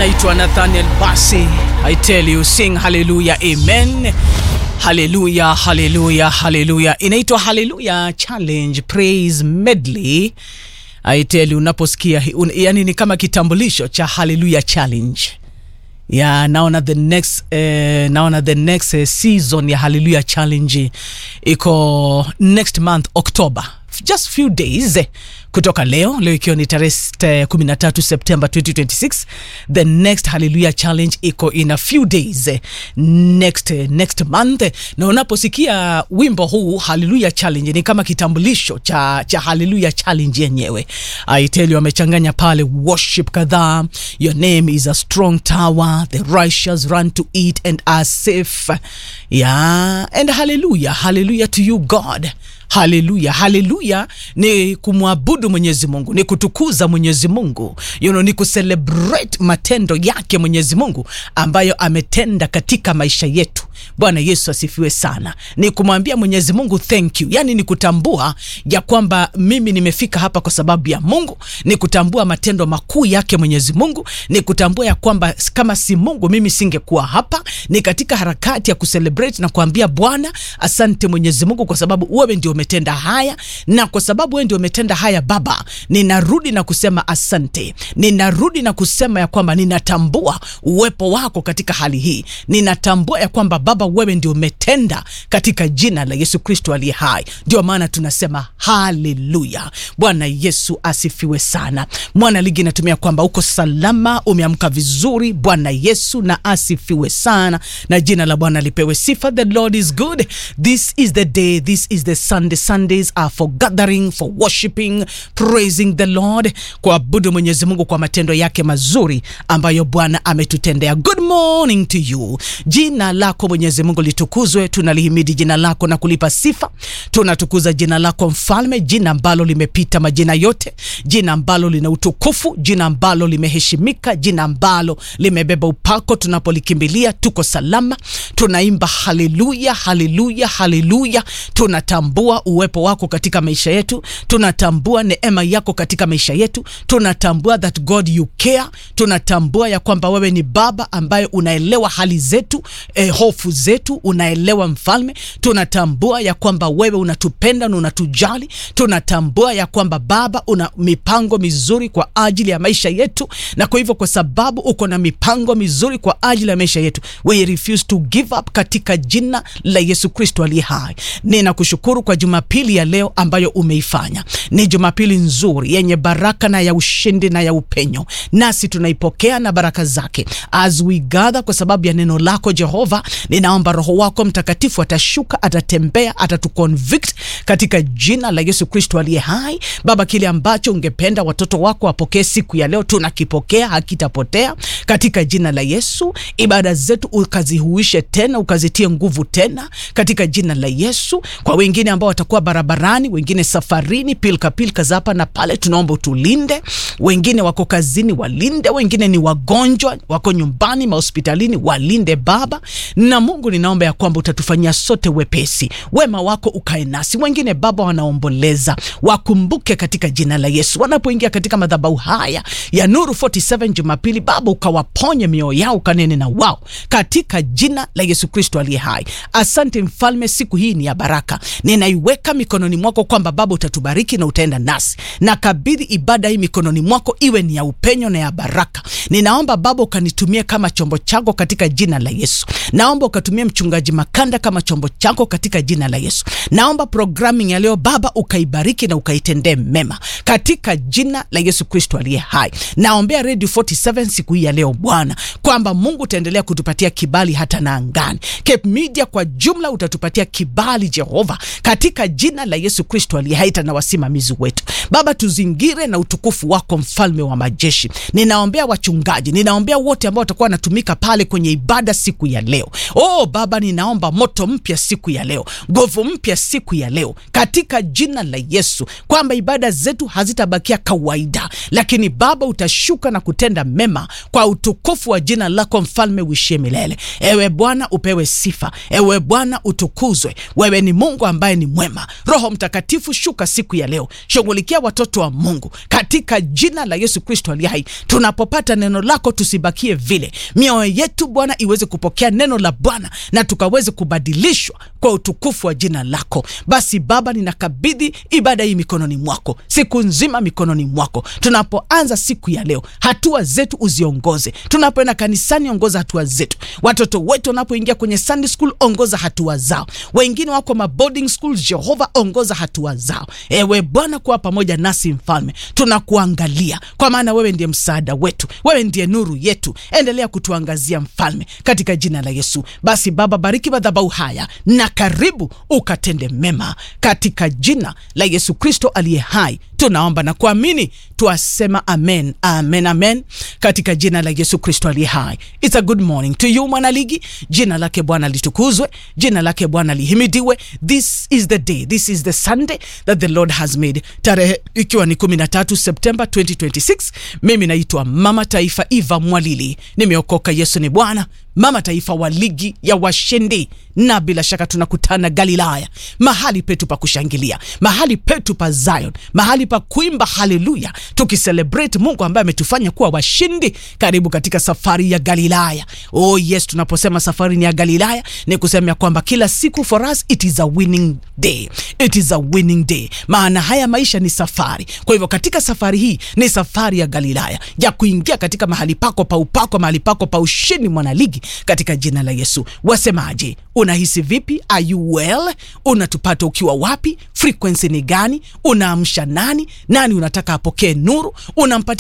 anaitwa Nathaniel Basi. I tell you, sing hallelujah, amen. Hallelujah, hallelujah, hallelujah. Inaitwa Hallelujah Challenge Praise Medley. I tell you, unaposikia yani ni kama kitambulisho cha Hallelujah Challenge. Yeah, naona the next season ya Hallelujah Challenge iko next month October. Just few days kutoka leo ikiwa ni tarehe 13 September 2026. The next Hallelujah Challenge iko in a few days next month. Na unaposikia wimbo huu Hallelujah Challenge ni kama kitambulisho cha Hallelujah Challenge yenyewe. I tell you, amechanganya pale worship kadhaa. Your name is a strong tower, the righteous run to it and are safe. Yeah, and hallelujah to you God. Hallelujah ni kumwabudu Mwenyezi Mungu, ni kutukuza Mwenyezi Mungu, ni kucelebrate matendo yake Mwenyezi Mungu ambayo ametenda katika maisha yetu. Bwana Yesu asifiwe sana. Ni kumwambia Mwenyezi Mungu thank you. Yani ni kutambua ya kwamba mimi nimefika hapa kwa sababu ya Mungu, ni kutambua matendo makuu yake Mwenyezi Mungu, ni kutambua ya kwamba kama si Mungu mimi singekuwa hapa. Ni katika harakati ya kucelebrate na kuambia Bwana asante Mwenyezi Mungu kwa sababu wewe ndio umetenda haya, na kwa sababu wewe ndio umetenda haya Baba, ninarudi na kusema asante. Ninarudi na kusema ya kwamba ninatambua uwepo wako katika hali hii. Ninatambua ya kwamba Baba wewe ndio umetenda katika jina la Yesu Kristo aliye hai. Ndio maana tunasema haleluya. Bwana Yesu asifiwe sana. Mwana ligi natumia kwamba uko salama, umeamka vizuri. Bwana Yesu na asifiwe sana, na jina la Bwana lipewe sifa. The Lord is good. This is the day, this is the Sunday. Sundays are for gathering, for worshiping, praising the Lord, kuabudu Mwenyezi Mungu kwa matendo yake mazuri ambayo Bwana ametutendea. Good morning to you. Jina lako Mwenyezi Mungu litukuzwe. Tunalihimidi jina lako na kulipa sifa. Tunatukuza jina lako Mfalme, jina ambalo limepita majina yote, jina ambalo lina utukufu, jina ambalo limeheshimika, jina ambalo limebeba upako. Tunapolikimbilia tuko salama. Tunaimba hallelujah, hallelujah, hallelujah. Tunatambua uwepo wako katika maisha yetu. Tunatambua neema yako katika maisha yetu. Tunatambua that God you care. Tunatambua ya kwamba wewe ni Baba ambaye unaelewa hali zetu, hofu zetu, unaelewa Mfalme. Tunatambua ya kwamba wewe unatupenda na unatujali. Tunatambua ya kwamba Baba una mipango mizuri kwa ajili ya maisha yetu, na kwa hivyo kwa sababu uko na mipango mizuri kwa ajili ya maisha yetu, we refuse to give up katika jina la Yesu Kristo aliye hai. Ninakushukuru kwa Jumapili ya leo ambayo umeifanya. Ni Jumapili nzuri yenye baraka na ya ushindi na ya upenyo, nasi tunaipokea na baraka zake as we gather kwa sababu ya neno lako Jehova. Ninaomba Roho wako Mtakatifu atashuka, atatembea, atatuconvict katika jina la Yesu Kristo aliye hai. Baba, kile ambacho ungependa watoto wako wapokee siku ya leo tunakipokea, hakitapotea katika jina la Yesu. Ibada zetu ukazihuishe tena, ukazitie nguvu tena katika jina la Yesu. Kwa wengine ambao watakuwa barabarani, wengine safarini, pilka za hapa na pale, tunaomba utulinde. Wengine wako kazini, walinde. Wengine ni wagonjwa, wako nyumbani, mahospitalini, walinde Baba. Na Mungu, ninaomba ya kwamba utatufanyia sote wepesi, wema wako ukae nasi. Wengine Baba wanaomboleza, wakumbuke katika jina la Yesu. Wanapoingia katika madhabahu haya ya Nuru 47 Jumapili, Baba ukawaponye mioyo yao, kanene na wao katika jina la Yesu Kristo aliye hai. Asante Mfalme, siku hii ni ya baraka. Ninaiweka mikononi mwako kwamba Baba utatubariki na utaenda nasi. Na kabidhi ibada hii mikononi mwako, iwe ni ya upenyo na ya baraka. Ninaomba Baba ukanitumie kama chombo chako katika jina la Yesu. Naomba ukatumie mchungaji Makanda kama chombo chako katika jina la Yesu. Naomba programming ya leo Baba ukaibariki na ukaitendee mema katika jina la Yesu Kristo aliye hai. Naombea Radio 47 siku hii ya leo Bwana, kwamba Mungu utaendelea kutupatia kibali hata na angani. Cape Media kwa jumla utatupatia kibali Jehova katika jina la Yesu Kristo aliye hai, na wasimamizi wetu Baba tuzingire na utukufu wako Mfalme wa majeshi. Ninaombea wachungaji, ninaombea wote ambao watakuwa wanatumika pale kwenye ibada siku ya leo. Baba, ninaomba moto mpya siku ya leo, nguvu mpya siku ya leo katika jina la Yesu, kwamba ibada zetu hazitabakia kawaida, lakini Baba utashuka na kutenda mema kwa utukufu wa jina lako Mfalme uishie milele. Ewe Bwana upewe sifa, ewe Bwana utukuzwe. Wewe ni Mungu ambaye ni mwema. Roho Mtakatifu shuka siku ya leo, shughuli tunashughulikia watoto wa Mungu katika jina la Yesu Kristo aliye hai. Tunapopata neno lako tusibakie vile. Mioyo yetu Bwana iweze kupokea neno la Bwana na tukaweze kubadilishwa kwa utukufu wa jina lako. Basi Baba, ninakabidhi ibada hii mikononi mwako, siku nzima mikononi mwako. Tunapoanza siku ya leo, hatua zetu uziongoze. Tunapoenda kanisani, ongoza hatua zetu. Watoto wetu wanapoingia kwenye Sunday school, ongoza hatua zao. Wengine wako boarding school, Jehova, ongoza hatua zao. Ewe Bwana, kuwa pamoja nasi Mfalme. Tunakuangalia kwa maana wewe ndiye msaada wetu, wewe ndiye nuru yetu. Endelea kutuangazia Mfalme, katika jina la Yesu. Basi Baba, bariki madhabahu haya na karibu ukatende mema, katika jina la Yesu Kristo aliye hai tunaomba na kuamini, tuasema amen, amen, amen, katika jina la Yesu Kristo aliye hai. It's a good morning to you mwanaligi. Jina lake Bwana litukuzwe, jina lake Bwana lihimidiwe. This is the day, this is the Sunday that the Lord has made. Tarehe ikiwa ni 13 September 2026. Mimi naitwa Mama Taifa Eva Mwalili. Nimeokoka, Yesu ni Bwana. Mama Taifa wa ligi ya washindi, na bila shaka tunakutana Galilaya, mahali petu pa kushangilia, mahali petu pa Zion, mahali pa kuimba haleluya, tukicelebrate Mungu ambaye ametufanya kuwa washindi. Karibu katika safari ya Galilaya. Oh yes, tunaposema safari ni ya Galilaya, ni kusema kwamba kila siku for us it is a winning day. It is a winning day. Maana haya maisha ni safari. Kwa hivyo katika safari hii ni safari ya Galilaya, ya kuingia katika mahali pako pa upako, mahali pako pa ushindi mwanaligi, katika jina la Yesu. Wasemaje? Unahisi vipi? Are you well? Unatupata ukiwa wapi? Frequency ni gani? Unaamsha nani? Nani unataka apokee nuru? Unampatia